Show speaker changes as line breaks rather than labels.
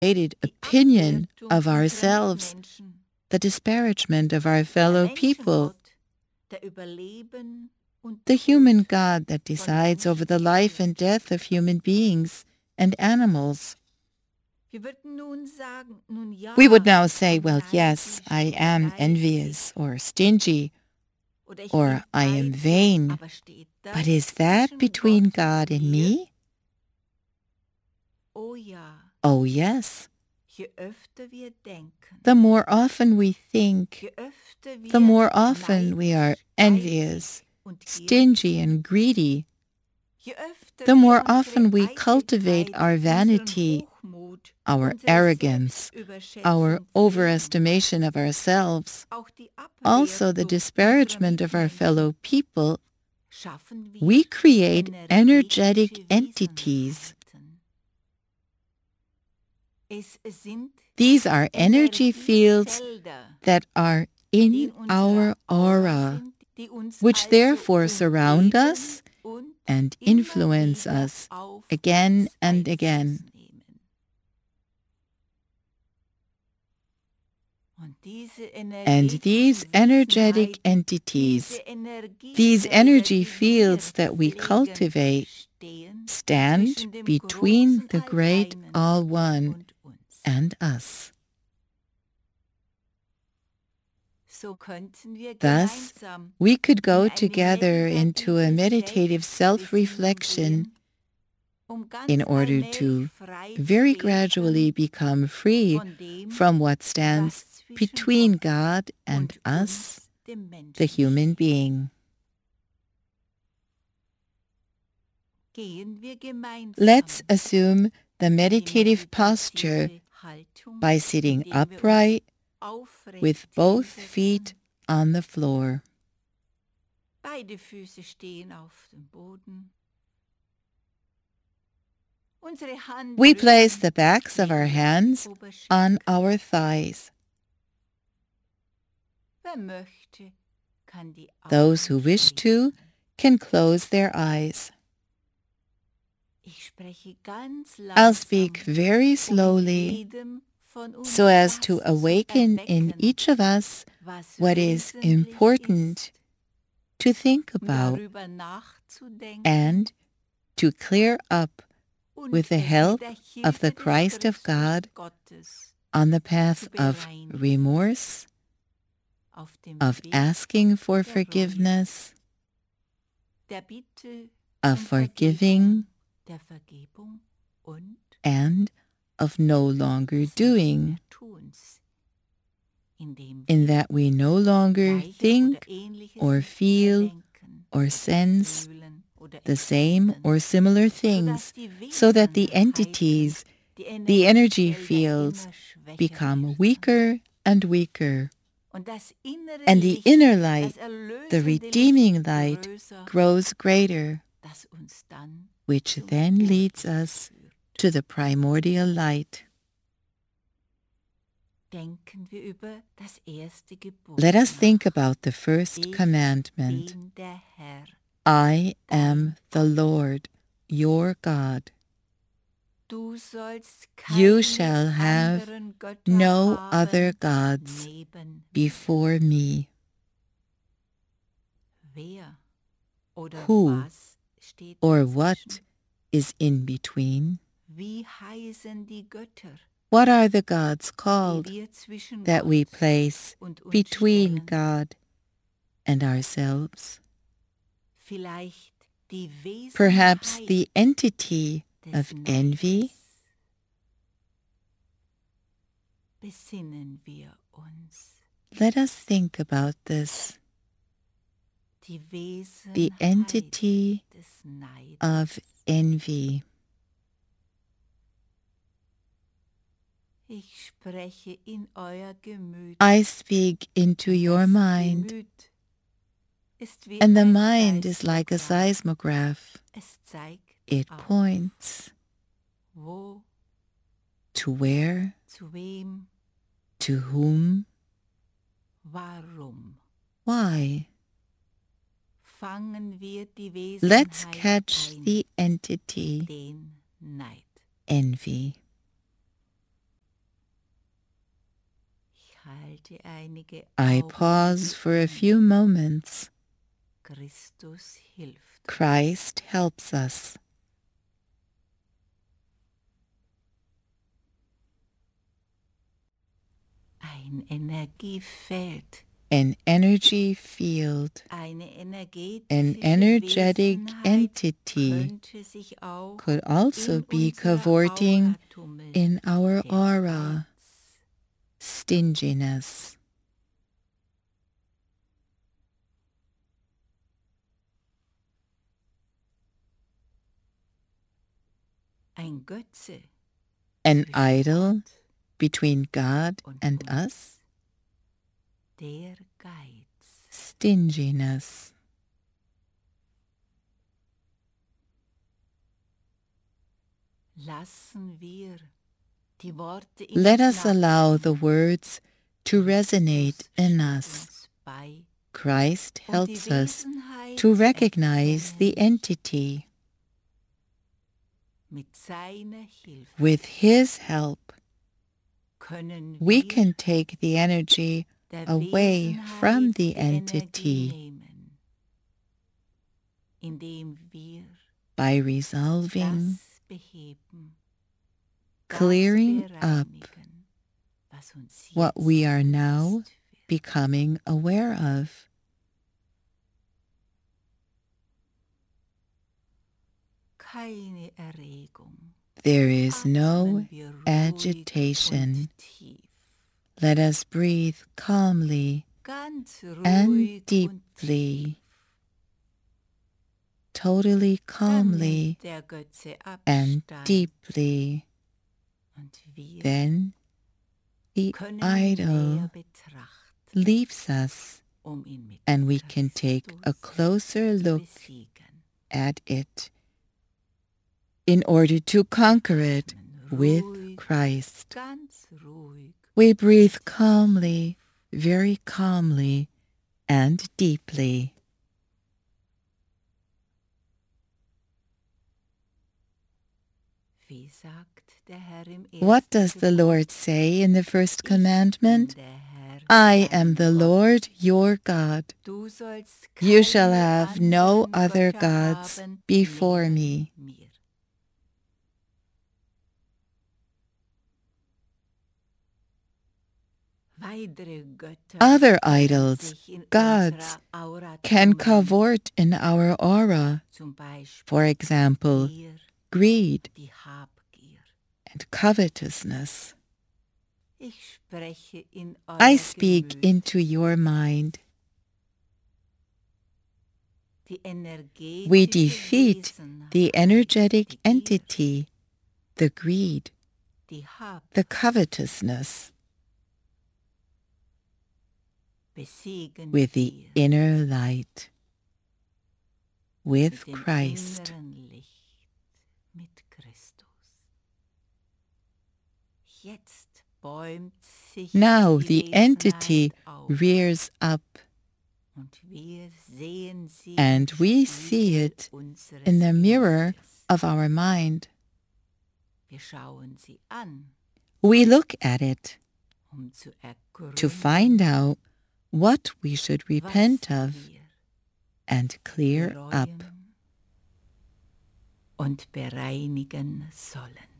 opinion of ourselves, the disparagement of our fellow people, the human God that decides over the life and death of human beings and animals. We would now say, well, yes, I am envious or stingy, or I am vain, but is that between God and me? Oh, yes. The more often we think, the more often we are envious, stingy, and greedy, the more often we cultivate our vanity, our arrogance, our overestimation of ourselves, also the disparagement of our fellow people, we create energetic entities. These are energy fields that are in our aura, which therefore surround us and influence us again and again. And these energetic entities, these energy fields that we cultivate, stand between the Great All One and us. Thus, we could go together into a meditative self-reflection in order to very gradually become free from what stands between God and us, the human being. Let's assume the meditative posture by sitting upright with both feet on the floor. We place the backs of our hands on our thighs. Those who wish to can close their eyes. I'll speak very slowly so as to awaken in each of us what is important to think about and to clear up with the help of the Christ of God on the path of remorse, of asking for forgiveness, of forgiving, and of no longer doing, in that we no longer think or feel or sense the same or similar things, so that the entities, the energy fields, become weaker and weaker. And the inner light, the redeeming light, grows greater, which then leads us to the primordial light. Let us think about the first commandment. I am the Lord, your God. You shall have no other gods before me. Who or what is in between? What are the gods called that we place between God and ourselves? Perhaps the entity of envy? Let us think about this. The entity of envy. I speak into your mind, and the mind is like a seismograph. It points to where, to whom, why. Let's catch the entity, envy. I pause for a few moments. Christ helps us. An energy field, an energetic entity could also be cavorting in our aura. Stinginess. An idol between God and us. Stinginess. Let us allow the words to resonate in us. Christ helps us to recognize the entity. With His help, we can take the energy away from the entity by resolving, clearing up what we are now becoming aware of. There is no agitation. Let us breathe calmly and deeply, totally calmly and deeply. Then the idol leaves us, and we can take a closer look at it in order to conquer it with Christ. We breathe calmly, very calmly and deeply. What does the Lord say in the first commandment? I am the Lord your God. You shall have no other gods before me. Other idols, gods, can cavort in our aura. For example, greed and covetousness. I speak into your mind. We defeat the energetic entity, the greed, the covetousness, with the inner light, with Christ. Now the entity rears up, and we see it in the mirror of our mind. We look at it to find out what we should repent of and clear up. Und bereinigen sollen.